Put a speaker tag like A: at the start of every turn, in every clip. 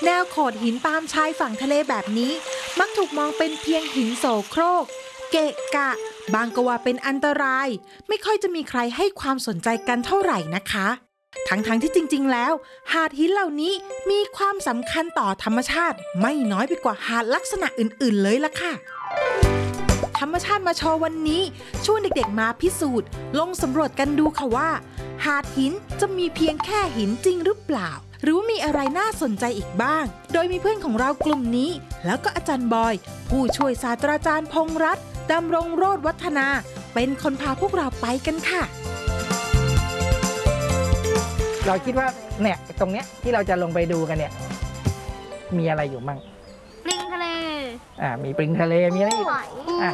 A: แนวโขดหินตามชายฝั่งทะเลแบบนี้มักถูกมองเป็นเพียงหินโสโครกเกะกะบางก็ว่าเป็นอันตรายไม่ค่อยจะมีใครให้ความสนใจกันเท่าไหร่นะคะทั้งที่จริงๆแล้วหาดหินเหล่านี้มีความสำคัญต่อธรรมชาติไม่น้อยไปกว่าหาดลักษณะอื่นๆเลยล่ะค่ะธรรมชาติมาโชว์วันนี้ชวนเด็กๆมาพิสูจน์ลงสำรวจกันดูค่ะว่าหาดหินจะมีเพียงแค่หินจริงหรือเปล่าหรือมีอะไรน่าสนใจอีกบ้างโดยมีเพื่อนของเรากลุ่มนี้แล้วก็อาจารย์บอยผู้ช่วยศาสตราจารย์พงษ์รัตน์ดำรงโรจน์วัฒนาเป็นคนพาพวกเราไปกันค่ะ
B: เราคิดว่าเนี่ยตรงเนี้ยที่เราจะลงไปดูกันเนี่ยมีอะไรอยู่มั่ง
C: ปลิงทะเล
B: มีปลิงทะเลมีอะไรอีกหอย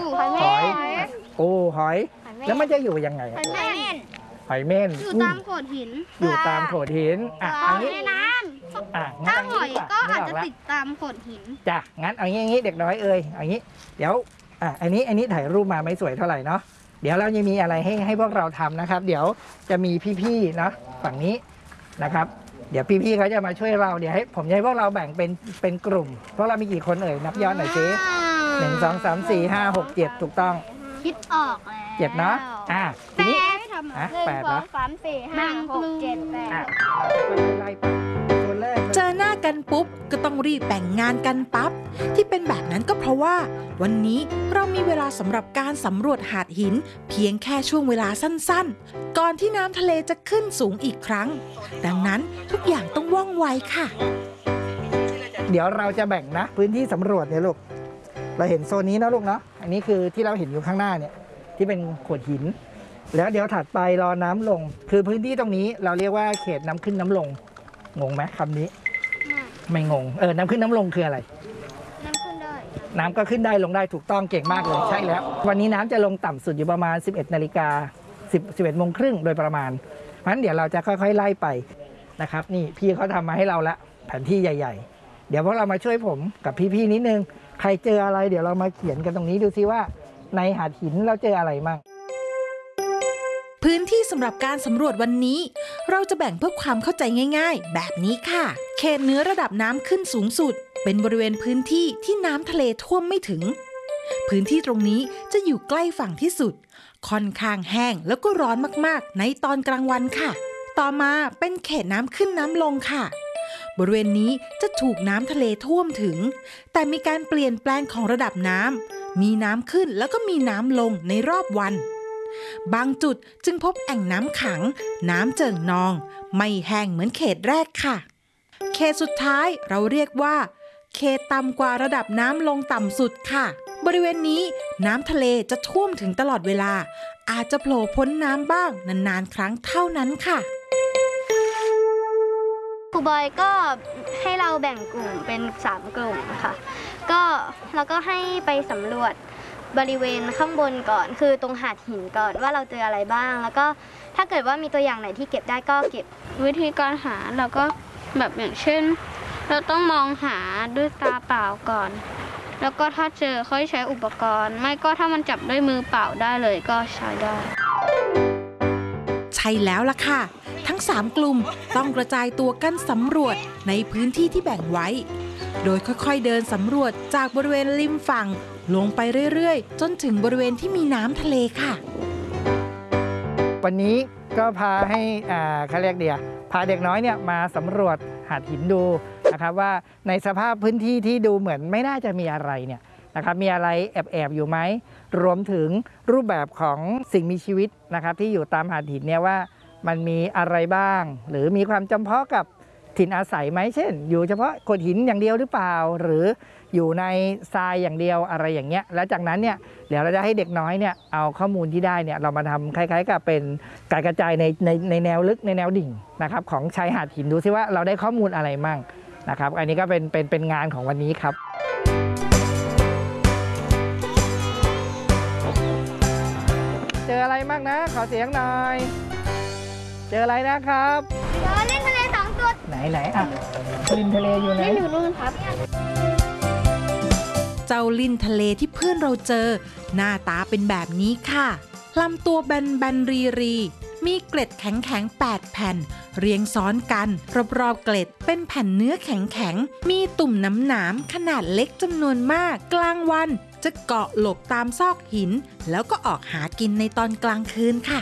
B: หอยแล้วมันจะอยู่ยังไงหอยเม่น
C: อยู่ตามโขดหิน
B: อันนี้
C: ในน้ำถ้าหอยก็อาจจะติดตามโขดหิน
B: จ้ะงั้นเอางี้เด็กน้อยเอางี้เดี๋ยวอันนี้ถ่ายรูปมาไม่สวยเท่าไหร่เนาะเดี๋ยวเราจะมีอะไรให้พวกเราทำนะครับเดี๋ยวจะมีพี่ๆนะฝั่งนี้นะครับเดี๋ยวพี่ๆเขาจะมาช่วยเราเดี๋ยวผมจะให้พวกเราแบ่งเป็นกลุ่มพวกเรามีกี่คนนับย้อนหน่อยสิ1 2 3 4 5 6 7ถูกต้อง
C: คิดออกแล้ว
B: 7เนาะทีนี้
C: 8 2 3 4 5 6 7
A: 8เจอหน้ากันปุ๊บก็ต้องรีบแบ่งงานกันปั๊บที่เป็นแบบนั้นก็เพราะว่าวันนี้เรามีเวลาสำหรับการสำรวจหาดหินเพียงแค่ช่วงเวลาสั้นๆก่อนที่น้ำทะเลจะขึ้นสูงอีกครั้งดังนั้นทุกอย่างต้องว่องไวค่ะ
B: เดี๋ยวเราจะแบ่งนะพื้นที่สำรวจเนี่ยลูกเราเห็นโซนนี้นะลูกเนาะอันนี้คือที่เราเห็นอยู่ข้างหน้าเนี่ยที่เป็นโขดหินแล้วเดี๋ยวถัดไปรอน้ำลงคือพื้นที่ตรงนี้เราเรียกว่าเขตน้ำขึ้นน้ำลงงงไหมคำนี้ไม่งงน้ำขึ้นน้ำลงคืออะไร
C: น้ำขึ้นได้
B: น้ำก็ขึ้นได้ลงได้ถูกต้องเก่งมากเลยใช่แล้ววันนี้น้ำจะลงต่ำสุดอยู่ประมาณ 11 โมงครึ่งโดยประมาณเพราะฉะนั้นเดี๋ยวเราจะค่อยๆไล่ไปนะครับนี่พี่เขาทำมาให้เราละแผนที่ใหญ่ๆเดี๋ยวพวกเรามาช่วยผมกับพี่ๆนิดนึงใครเจออะไรเดี๋ยวเรามาเขียนกันตรงนี้ดูซิว่าในหาดหินเราเจออะไรมั่ง
A: พื้นที่สำหรับการสำรวจวันนี้เราจะแบ่งเพื่อความเข้าใจง่ายๆแบบนี้ค่ะเขตเหนือระดับน้ำขึ้นสูงสุดเป็นบริเวณพื้นที่ที่น้ำทะเลท่วมไม่ถึงพื้นที่ตรงนี้จะอยู่ใกล้ฝั่งที่สุดค่อนข้างแห้งแล้วก็ร้อนมากๆในตอนกลางวันค่ะต่อมาเป็นเขตน้ำขึ้นน้ำลงค่ะบริเวณนี้จะถูกน้ำทะเลท่วมถึงแต่มีการเปลี่ยนแปลงของระดับน้ำมีน้ำขึ้นแล้วก็มีน้ำลงในรอบวันบางจุดจึงพบแอ่งน้ำขังน้ำเจิ่งนองไม่แห้งเหมือนเขตแรกค่ะเขตสุดท้ายเราเรียกว่าเขตต่ำกว่าระดับน้ำลงต่ำสุดค่ะบริเวณนี้น้ำทะเลจะท่วมถึงตลอดเวลาอาจจะโผล่พ้นน้ำบ้างนานๆครั้งเท่านั้นค่ะ
C: ครูบอยก็ให้เราแบ่งกลุ่มเป็น3กลุ่มค่ะก็เราก็ให้ไปสำรวจบริเวณข้างบนก่อนคือตรงหาดหินก่อนว่าเราเจออะไรบ้างแล้วก็ถ้าเกิดว่ามีตัวอย่างไหนที่เก็บได้ก็เก็บวิธีการหาเราก็แบบอย่างเช่นเราต้องมองหาด้วยตาเปล่าก่อนแล้วก็ถ้าเจอค่อยใช้อุปกรณ์ไม่ก็ถ้ามันจับด้วยมือเปล่าได้เลยก็ใช้ได้
A: ใช่แล้วล่ะค่ะทั้ง3กลุ่มต้องกระจายตัวกันสำรวจในพื้นที่ที่แบ่งไว้โดยค่อยๆเดินสำรวจจากบริเวณริมฝั่งลงไปเรื่อยๆจนถึงบริเวณที่มีน้ำทะเลค่ะ
B: วันนี้ก็พาให้เขาเรียกพาเด็กน้อยเนี่ยมาสำรวจหาดหินดูนะครับว่าในสภาพพื้นที่ที่ดูเหมือนไม่น่าจะมีอะไรเนี่ยนะครับมีอะไรแอบอยู่ไหมรวมถึงรูปแบบของสิ่งมีชีวิตนะครับที่อยู่ตามหาดหินเนี่ยว่ามันมีอะไรบ้างหรือมีความจำเพาะกับถิ่นอาศัยไหมเช่นอยู่เฉพาะโขดหินอย่างเดียวหรือเปล่าหรืออยู่ในทรายอย่างเดียวอะไรอย่างเงี้ยแล้วจากนั้นเนี่ยเดี๋ยวเราจะให้เด็กน้อยเนี่ยเอาข้อมูลที่ได้เนี่ยเรามาทำคล้ายๆกับเป็นการกระจายในแนวลึกในแนวดิ่งนะครับของชายหาดหินดูซิว่าเราได้ข้อมูลอะไรมั่งนะครับอันนี้ก็เป็นงานของวันนี้ครับเจออะไรบ้างนะขอเสียงหน่อยเจออะไรนะครับ
C: เจอลิ้นทะเล2 จุด
B: ไหนลิ้นทะเลอยู่ไหน
C: ลิ้นอยู่นู่นครับ
A: เจ้าลิ้นทะเลที่เพื่อนเราเจอหน้าตาเป็นแบบนี้ค่ะลำตัวแบนๆรีมีเกล็ดแข็งๆ8แผ่นเรียงซ้อนกันรอบๆเกล็ดเป็นแผ่นเนื้อแข็งๆมีตุ่มหนามๆขนาดเล็กจำนวนมากกลางวันจะเกาะหลบตามซอกหินแล้วก็ออกหากินในตอนกลางคืนค่ะ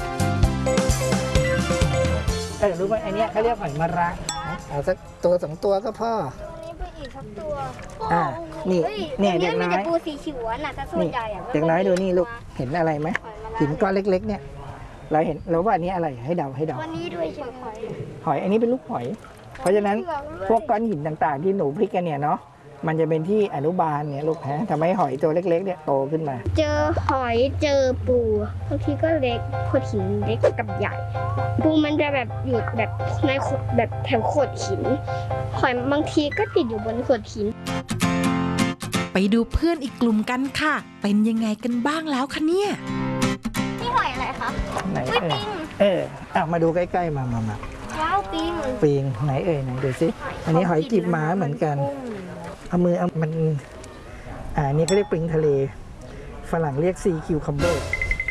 B: รู้ไหมอันนี้เขาเรียกหอยมะระเอาสักตัว2ตัวก็พอ
C: นี่เป็นอีกสักตัว
B: นี่เนี่ยเด็กน้อย
C: มีแต่ปูสีเขียวน่ะซะส่วนใหญ่
B: เด็กน้อยดูนี่ลูกเห็นอะไรไหมหินก้อนเล็กๆเนี่ยเราเห็นเราว่าอันนี้อะไรให้เดา
C: วันนี้ด้วย
B: หอยอันนี้เป็นลูกหอยเพราะฉะนั้นพวกก้อนหินต่างๆที่หนูพลิกกันเนี่ยเนาะมันจะเป็นที่อนุบาลเนี่ยลูกทำให้หอยตัวเล็กๆเนี่ยโตขึ้นมา
C: เจอหอยเจอปูบางทีก็เล็กโขดหินเล็กกับใหญ่ปูมันจะแบบอยู่แบบในแบบแถวโขดหินหอยบางทีก็ติดอยู่บนโขดหิน
A: ไปดูเพื่อนอีกกลุ่มกันค่ะเป็นยังไงกันบ้างแล้วคะเนี่ย
C: นี่หอยอะไรคะ
B: ไหนมาดูใกล้ๆมา
C: ว้าว
B: ปิงไหนไหนดูสิอันนี้หอยกีบม้าเหมือนกันเอามือมันนี่เขาเรียกปลิงทะเลฝรั่งเรียกซีคิวคัมเบอร์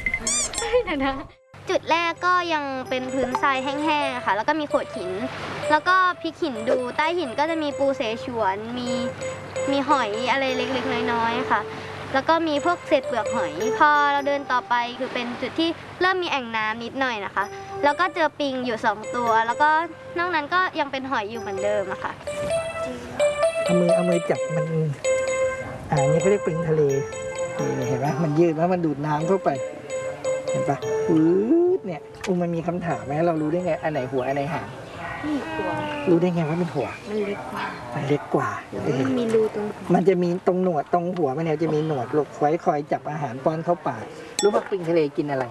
C: จุดแรกก็ยังเป็นพื้นทรายแห้งๆค่ะแล้วก็มีโขดหินแล้วก็พลิกหินดูใต้หินก็จะมีปูเสฉวนมีหอยอะไรเล็กๆน้อยๆค่ะแล้วก็มีพวกเศษเปลือกหอยพอเราเดินต่อไปคือเป็นจุดที่เริ่มมีแอ่งน้ำนิดหน่อยนะคะแล้วก็เจอปิงอยู่2ตัวแล้วก็นอกนั้นก็ยังเป็นหอยอยู่เหมือนเดิมอะค่ะ
B: เอามือจับมันนี่เขาเรียกปลิงทะเลนี่เห็นไหมมันยืดแล้วมันดูดน้ำเข้าไปเห็นปะเนี่ยมันมีคำถามไหมเรารู้ได้ไงอันไหนหัวอันไหนหางรู้ได้ไงว่าเป็นหัว
C: มันเล็กกว่า
B: มัน
C: มีรูตรง
B: มันจะมีตรงหนวดตรงหัวมันเนี่ยจะมีหนวดลูกคอยจับอาหารป้อนเข้าปากรู้ว่าปลิงทะเลกินอะไร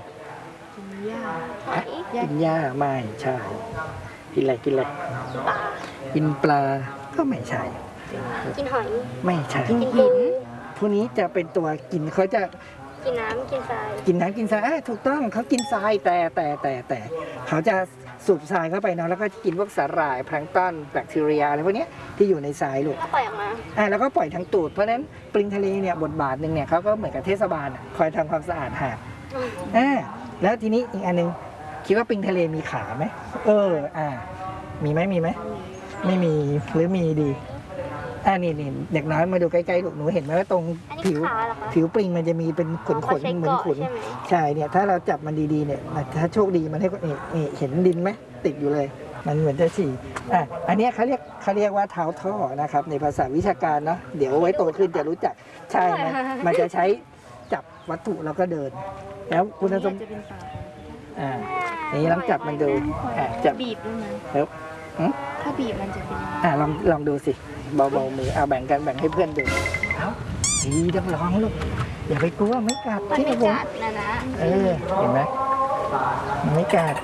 B: กินหญ้าไม่ใช่กินอะไรกินปลาก็ไม่ใช่
C: กินหอย
B: ไม่ใช่กินหินพวกนี้จะเป็นตัวกินเขาจะ
C: กินน้ำกินทราย
B: ถูกต้องเขากินทรายแต่เขาจะสูบทรายเข้าไปเนาะแล้วก็กินพวกสาหร่ายแพลงก์ต้นแบคทีเรียอะไรพวกนี้ที่อยู่ในทรายลูก
C: ก็ปล่อยออกมา
B: แล้วก็ปล่อยทางตูดเพราะฉะนั้นปลิงทะเลเนี่ยบทบาทหนึ่งเนี่ยเขาก็เหมือนกับเทศบาลคอยทำความสะอาดหาดแล้วทีนี้อีกอันนึงคิดว่าปลิงทะเลมีขาไหมมีไหมไม่มีหรือมีดีนี่เด็กน้อยมาดูใกล้ๆลูกหนูเห็นไหมว่าตรงผิวปลิงมันจะมีเป็นขนเหมือนขนใช่เนี่ยถ้าเราจับมันดีๆเนี่ยถ้าโชคดีมันให้เห็นดินไหมติดอยู่เลยมันเหมือนจะฉี่อันนี้เขาเรียกว่าเท้าท่อนะครับในภาษาวิชาการเนาะเดี๋ยวไว้โตขึ้นจะรู้จักใช่มันจะใช้จับวัตถุแล้วก็เดินแล้วคุณสมบัตินี่ลองจับมันดูจับ
C: บีบด้วย
B: แล้ว
C: ถ้าบีบมันจะเป็น
B: ลองดูสิเบาๆมือแบ่งให้เพื่อนดูต้องลองลูกอย่าไปกลัวไม่กัด
C: ที่ผมนะ
B: เห็นไหมมันไม่กัด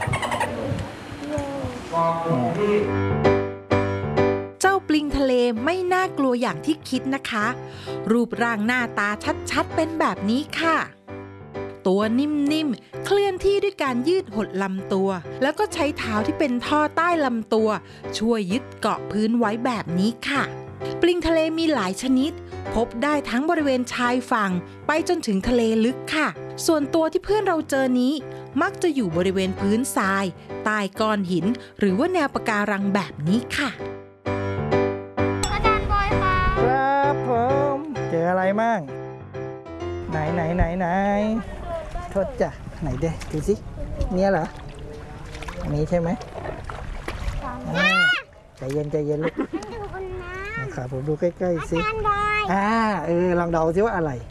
A: เจ้าปลิงทะเลไม่น่ากลัวอย่างที่คิดนะคะรูปร่างหน้าตาชัดๆเป็นแบบนี้ค่ะตัวนิ่มๆเคลื่อนที่ด้วยการยืดหดลำตัวแล้วก็ใช้เท้าที่เป็นท่อใต้ลำตัวช่วยยึดเกาะพื้นไว้แบบนี้ค่ะปลิงทะเลมีหลายชนิดพบได้ทั้งบริเวณชายฝั่งไปจนถึงทะเลลึกค่ะส่วนตัวที่เพื่อนเราเจอนี้มักจะอยู่บริเวณพื้นทรายใต้ก้อนหินหรือว่าแนวปะการังแบบนี้ค่ะ
C: อาจารย์บอยค่ะ
B: ครับผมเจออะไรมั่งไหนโทษจ้ะไหนเด้ดูสิเนี่ยเหรออันนี้ใช่ไหมใจเย็นลูกครับผมดูใกล้ๆสิลองเดาสิว่าอะไร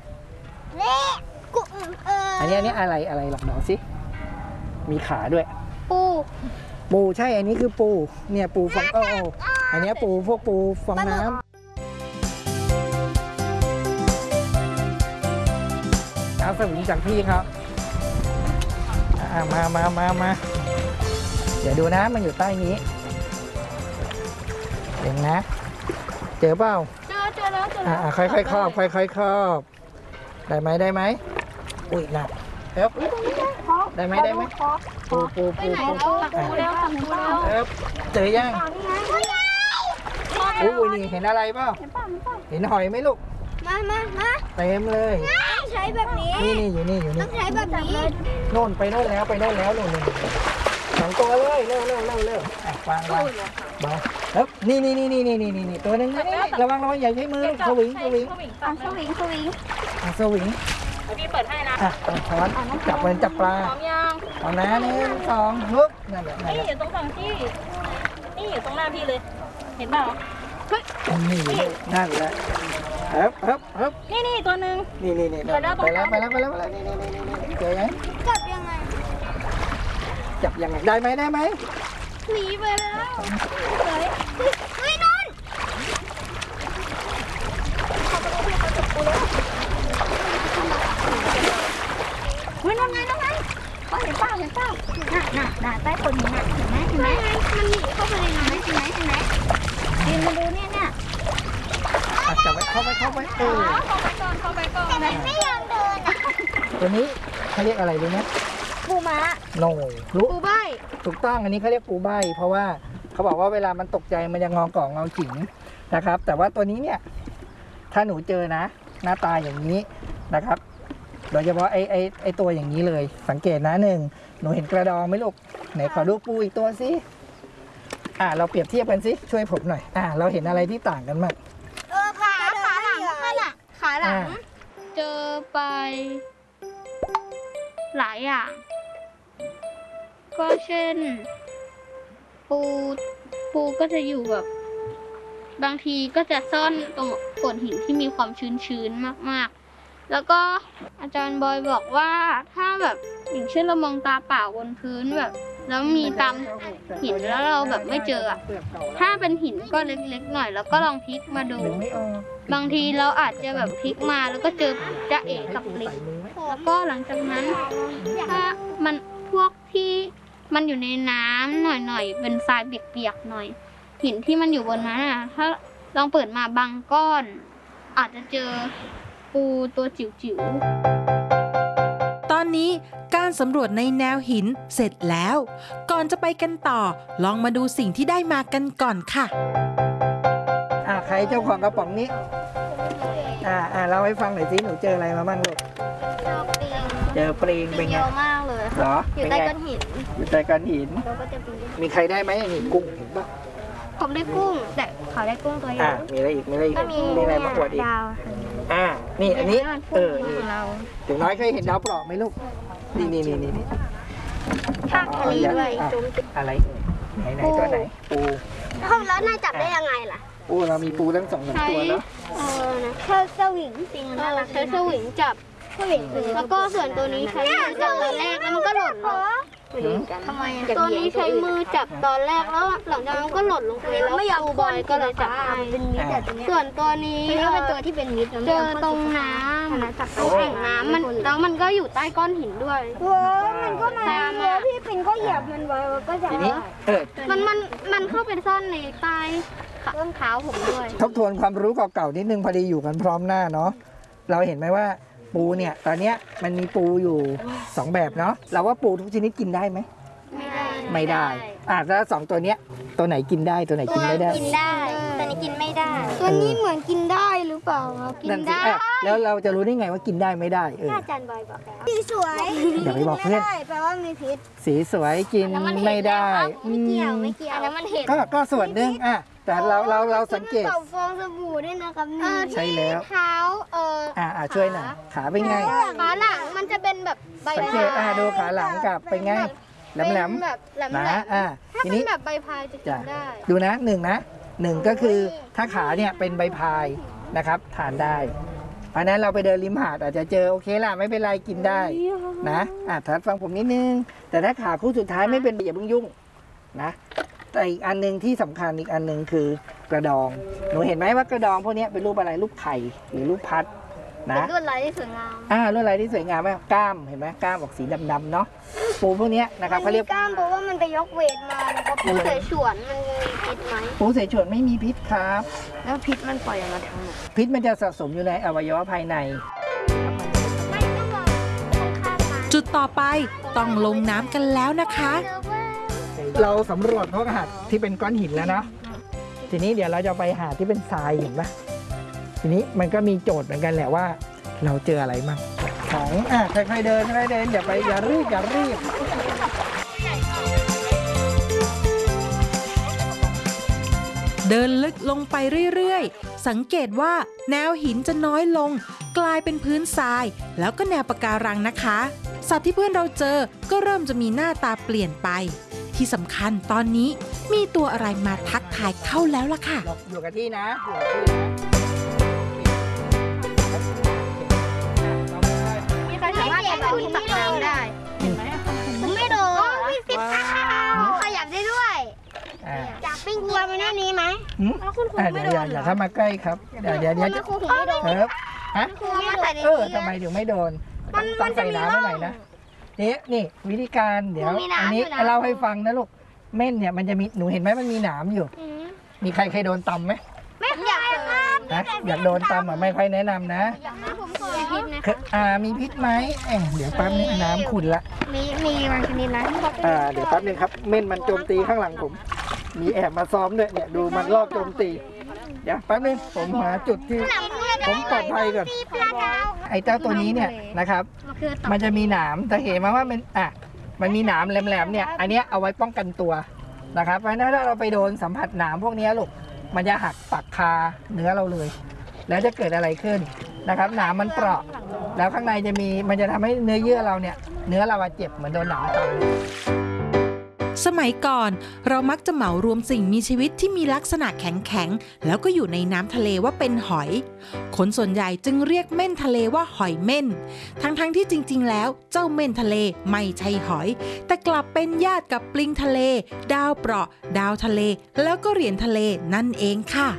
B: อันนี้อะไรลองเดาสิมีขาด้วยปูใช่อันนี้คือปูเนี่ยปูฟองอันนี้พวกปูฟองน้ำเอาสวิงจากพี่ครับมาเดี๋ยวดูนะมันอยู่ใต้นี้เห็นนะเจอเปล่า
C: เจอแล้ว
B: ค่อยๆครอบได้ไหมอุ้ยหนักได้ไหมปูเจอยังอุ้ยนี่เห็นอะไรเปล่าเห็นหอยไหมลูก
C: มา
B: เต็มเลย
C: ใช้แบบนี้
B: นี่อยู่นี่
C: ต้องใช้แบบนี้
B: โน่นไปโน่นแล้วโน่นสองตัวเลยเร็ววางเบาแล้วนี่ตัวนึงนี่ระวังอย่าใช้มือสวิง
C: สวิง
D: พี่เปิดให้นะ
B: ช้อนจับมันจับปลา
D: พร้อมยัง
B: เอานะ1 2ฮึบนั่นแหละ
D: นี่อยู่ตรงฝั่งที่นี่อยู่ตรงหน้าพี่เลยเห็นเปล่า
B: นี่นั่นแหละฮึบ
D: นี่ตัวนึง
B: นี่ไปแล้วนี่เจอไหม
C: จับยังไง
B: ได้ไหม
C: หนีไปแล้วไม่นอนไม่นอนไงเขาเห็นเปล่าน่ะใต้คนนี้น่ะเห็นไหมมันหนีเข้าไปในน้ำใช่ไหมยืนมาดูเนี่ย
B: จับเข้าไป
D: เข้าไปก่อน
C: แต่มันไม่ยอมเดิน
B: ตัวนี้เขาเรียกอะไรรู้ไหม
C: ปูม้า
B: ปู
C: ใบ
B: ถูกต้องอันนี้เขาเรียกปูใบเพราะว่าเขาบอกว่าเวลามันตกใจมันจะงอก่องอขิงนะครับแต่ว่าตัวนี้เนี่ยถ้าหนูเจอนะหน้าตาอย่างนี้นะครับโดยเฉพาะไอตัวอย่างนี้เลยสังเกตนะ1หนูเห็นกระดองไหมลูกไหนขอดูปูอีกตัวสิเราเปรียบเทียบกันสิช่วยผมหน่อยเราเห็นอะไรที่ต่างกันมั้ง
C: ขาหลังขาหลังเจอไปหลายอย่างก็เช่นปูก็จะอยู่แบบบางทีก็จะซ่อนตรงโขดหินที่มีความชื้นๆมากๆแล้วก็อาจารย์บอยบอกว่าถ้าแบบอย่างเช่นเรามองตาเปล่าบนพื้นแบบแล้วมีตามหินแล้วเราแบบไม่เจอถ้าเป็นหินก็เล็กๆหน่อยแล้วก็ลองพลิกมาดูบางทีเราอาจจะแบบพลิกมาแล้วก็เจอจ๊ะเอ๋กับลิงแล้วก็หลังจากนั้นถ้ามันพวกที่มันอยู่ในน้ำหน่อยๆเป็นทรายเปียกๆหน่อยหินที่มันอยู่บนนั้นถ้าลองเปิดมาบางก้อนอาจจะเจอปูตัวจิ๋ว
A: ตอนนี้การสำรวจในแนวหินเสร็จแล้วก่อนจะไปกันต่อลองมาดูสิ่งที่ได้มากันก่อนค่ะ
B: ใครเจ้าของกระป๋องนี้เล่าให้ฟังหน่อยสิหนูเจออะไรมาบ้างลูกเจอปลิงเป็นไง
C: เยอะมากเลย
B: เหรอ
C: อยู่ใต้ก้อนหิน
B: มีใครได้ไหมนี่กุ้งเห็นปะ
C: ผมได้กุ้งแต่เขาได้กุ้งตัวใหญ่
B: มีอะไรอีกมีอะไรมาอวดอีกนี่อันนี้นี่ถึงน้อยเคยเห็นดาวเปราะไหมลูกนี่
C: ภาคทะเลด้วย
B: อะไรไหนตัวไหนปู
C: แล้วนายจับได้ยังไงล่ะ
B: ปูเรามีปูทั้ง2 ตัวแล้ว
C: ใช้สวิงจริงใช้สวิงจับแล้วก็ส่วนตัวนี้ใช้มือจับตอนแรกแล้วมันก็หล่นลงทำไมตัวนี้ใช้มือจับตอนแรกแล้วหลังจากนั้นก็หล่นลงไปแล้วปูบอยก็เลยจับส่วนตัวนี้
D: เป็นตัวที่เป็นมิด
C: เจอตรงน้ำตรงแอ่งน้ำมันแล้วมันก็อยู่ใต้ก้อนหินด้วยมันก็มาพี่ปิ่นก็เหยียบมันไว้ก็จะมันเข้าไปซ่อนในใต้ต้นเท้าผมด้วย
B: ทบทวนความรู้เก่าๆนิดนึงพอดีอยู่กันพร้อมหน้าเนาะเราเห็นไหมว่าปูเนี่ยตอนนี้มันมีปูอยู่2แบบเนาะเราว่าปูทุกชนิดกินได้ไหมไม่ได้แล้ว2ตัวเนี้ยตัวไหนกินได้ตัวไหนกินไม่ได้
C: กินได้ตัวนี้กินไม่ได้ตัวนี้เหมือนกินได้หรือเปล่ากินได้
B: แล้วเราจะรู้ได้ไงว่ากินได้ไม่ได้
C: อาจารย์บอยบอกแล้วสีสวย
B: อย่าไปบอกเพื่อน
C: แปลว่ามีพิษ
B: สีสวยกินไม่ได้
C: ไม่เกี่ยวอันนั้นมันเห็น
B: ก็ส่วนหนึ่งแต่เราสังเกต
C: ฟองสบู่ด้วยนะครับ
B: ใช่แล้ว
C: เท้า
B: ช่วยหน่อยขาเป็นไง
C: ขาหลังมันจะเป็นแบบใบ
B: สังเกตดูขาหลังกับเป็นไงแหลม
C: นะทีนี้แบบใบพายจะกินได้
B: ดูนะ1ก็คือถ้าขาเนี่ยเป็นใบพายนะครับทานได้เพราะนั้นเราไปเดินริมหาดอาจจะเจอโอเคล่ะไม่เป็นไรกินได้นะทัดฟังผมนิดนึงแต่ถ้าขาคู่สุดท้ายไม่เป็นอย่าเพิ่งยุ่งนะแต่อีกอันนึงที่สำคัญอีกอันนึงคือกระดองหนูเห็นไหมว่ากระดองพวกนี้เป็นรูปอะไรรูปไข่หรือรูปพัดนะ
C: ลวดลายที่สวยงาม
B: ลวดลายที่สวยงามไหมกล้ามเห็นไหมกล้ามออกสีดำๆเนาะปูพวกนี้นะครับเขาเรียก
C: กล้ามเพราะว่ามันไปยกเวทมาแล้วก็ปูเสฉวนมันมีพิษไหม
B: ปูเสฉวนไม่มีพิษครับ
C: แล้วพิษมันปล่อยออกมาทางไหน
B: พิษมันจะสะสมอยู่ในอวัยวะภายใน
A: จุดต่อไปต้องลงน้ำกันแล้วนะคะ
B: เราสำรวจพวกหาดที่เป็นก้อนหินแล้วนะทีนี้เดี๋ยวเราจะไปหาดที่เป็นทรายเห็นปะทีนี้มันก็มีโจทย์เหมือนกันแหละว่าเราเจออะไรมั่งของค่อยๆเดินอย่ารีบ
A: เดินลึกลงไปเรื่อยๆสังเกตว่าแนวหินจะน้อยลงกลายเป็นพื้นทรายแล้วก็แนวปะการังนะคะสัตว์ที่เพื่อนเราเจอก็เริ่มจะมีหน้าตาเปลี่ยนไปที่สำคัญตอนนี้มีตัวอะไรมาทักทายเข้าแล้วล่ะค่ะ
B: อยู่กับที่นะ
C: มีใครสามารถเอาที่ตักน้ำได้ผมไม่โดนมีสิบขยับได้ด้วยจับปิ้งกลัวมันหน้านี้ไหมคุณครูไม่โดน
B: อย่าเข้ามาใกล้ครับเดี๋ยว
C: ครูถึงไม่โดน
B: ฮะ
C: ครูไม่ใส่ใน
B: ทำไมถึงไม่โดนต้องใส่น้ำให้หน่อยนะนี่วิธีการเดี๋ยวอันนี้เล่าให้ฟังนะลูกเม่นเนี่ยมันจะมีหนูเห็นไหมมันมีหนามอยู่มีใครเคยโดนตำไหม
C: ไม่อยาก
B: นะอยากโดนตำไม่ค่อยแนะนำนะมีพิษไหมเดี๋ยวแป๊บนึงน้ำขุ่นละ
C: มีบางชนิดนะ
B: เดี๋ยวแป๊บนึงครับเม่นมันโจมตีข้างหลังผมมีแอบมาซ้อมด้วยเนี่ยดูมันลอบโจมตีเดี๋ยวแป๊บนึงผมหาจุดที่ผมปลอดภัยก่อนไอ้เจ้าตัวนี้เนี่ยนะครับมันจะมีหนามแต่เห็นมาว่ามันมีหนามแหลมๆเนี่ยอันนี้เอาไว้ป้องกันตัวนะครับเพราะฉะนั้นถ้าเราไปโดนสัมผัสหนามพวกนี้ลูกมันจะหักปักคาเนื้อเราเลยแล้วจะเกิดอะไรขึ้นนะครับหนามมันเปราะแล้วข้างในมันจะทำให้เนื้อเยื่อเราเนี่ยเนื้อเราเจ็บเหมือนโดนหนามตำ
A: สมัยก่อนเรามักจะเหมารวมสิ่งมีชีวิตที่มีลักษณะแข็งๆแล้วก็อยู่ในน้ำทะเลว่าเป็นหอยคนส่วนใหญ่จึงเรียกเม่นทะเลว่าหอยเม่นทั้งที่จริงๆแล้วเจ้าเม่นทะเลไม่ใช่หอยแต่กลับเป็นญาติกับปลิงทะเลดาวเปราะดาวทะเลแล้วก็เหรียญทะเลนั่นเองค่ะ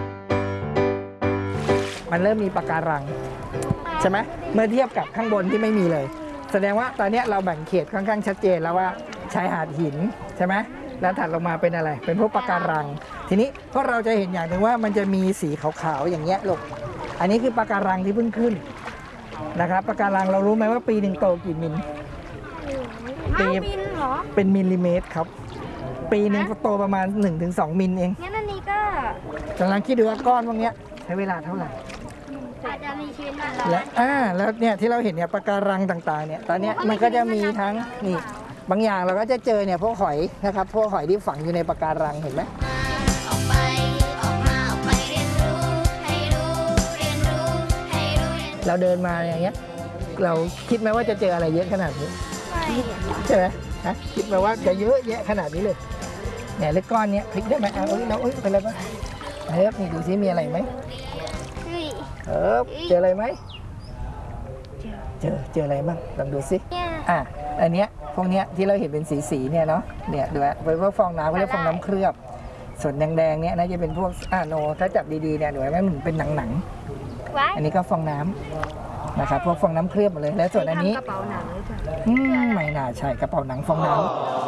B: มันเริ่มมีปะการังใช่ไหมเมื่อเทียบกับข้างบนที่ไม่มีเลยแสดงว่าตอนนี้เราแบ่งเขตค่อนข้างชัดเจนแล้วว่าชายหาดหินใช่ไหมแล้วถัดลงมาเป็นอะไรเป็นพวกปะการังทีนี้พวกเราจะเห็นอย่างหนึ่งว่ามันจะมีสีขาวๆอย่างเงี้ยลูกอันนี้คือปะการังที่เพิ่งขึ้นนะครับปะการังเรารู้ไหมว่าปีหนึ่งโตกี่มิลเป็นมิลลิเมตรครับปีหนึ่งก็โตประมาณ 1-2 มิลเอง
C: งั้นอันนี้ก็
B: กำลังคิดดูว่าก้อนพวกนี้ใช้เวลาเท่าไหร่
C: อาจจะมีชีวิตนาน
B: แล้วเนี่ยที่เราเห็นเนี่ยปะการังต่างๆเนี่ยตอนนี้มันก็จะมีทั้งนี่บางอย่างเราก็จะเจอเนี่ยพวกหอยนะครับพวกหอยที่ฝังอยู่ในปะการังเห็นไหมเราเดินมาอย่างเงี้ยเราคิดไหมว่าจะเจออะไรเยอะขนาดนี้ใช่ไหมคิดไหมว่าจะเยอะแยะขนาดนี้เลยเนี่ยเล็กก้อนเนี้ยพลิกได้ไหมเราเป็นอะไรบ้างนี่ดูซิมีอะไรไหมเจออะไรไหมเจออะไรบ้างลองดูซิอันเนี้ยพวกเนี้ยที่เราเห็นเป็นสีเนี่ยเนาะเนี่ยดูเป็นพวกฟองน้ำเขาเรียกฟองน้ำเคลือบส่วนแดงๆเนี่ยน่าจะเป็นพวกโนถ้าจับดีๆเนี่ยดูไหมมันเป็นหนังอันนี้ก็ฟองน้ำนะครับพวกฟองน้ำเคลือบหมดเลยแล้วส่วนอันนี้กระเป๋าหนังไม่น่าใช่กระเป๋าหนังฟองน้ำ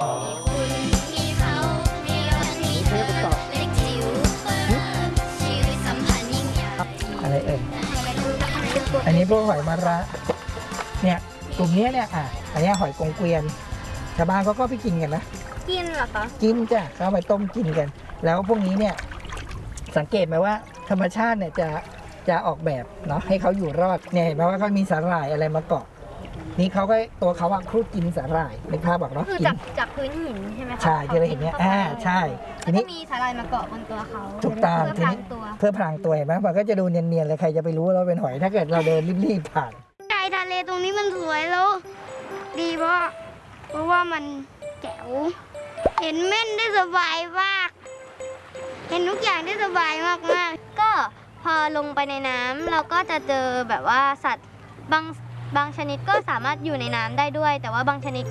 B: อะไรอันนี้พวกหอยมะระเนี่ยกลุ่มนี้เนี่ยอันนี้หอยกงเกวียนชาวบ้านเขาก็ไปกินกันนะ
C: กินเหรอคะ
B: กินจ้ะเขาไปต้มกินกันแล้วพวกนี้เนี่ยสังเกตไหมว่าธรรมชาติเนี่ยจะออกแบบเนาะให้เขาอยู่รอดเนี่ยเห็นไหมว่าเขามีสาหร่ายอะไรมาเกาะนี่เขาก็ตัวเขาครูดกินสาหร่ายนึกภาพบอกเนาะ
C: คือจากพื้นหินใช่ไหมคะ
B: ใช่ที่เราเห็นเนี่ยใช่
C: ทีนี้มีสาหร่ายมาเกาะบนตัวเขา
B: ถูกต้องทีนี้เพื่อพรางตัวเห็นไหมมันก็จะดูเนียนๆเลยใครจะไปรู้ว่าเราเป็นหอยถ้าเกิดเราเดินรีบๆผ่าน
C: ใจทะเลตรงนี้มันสวยแล้วดีเพราะว่ามันแจ๋วเห็นเม่นได้สบายมากเห็นทุกอย่างได้สบายมากๆก็พอลงไปในน้ำเราก็จะเจอแบบว่าสัตว์บางชนิดก็สามารถอยู่ในน้ำได้ด้วยแต่ว่าบางชนิด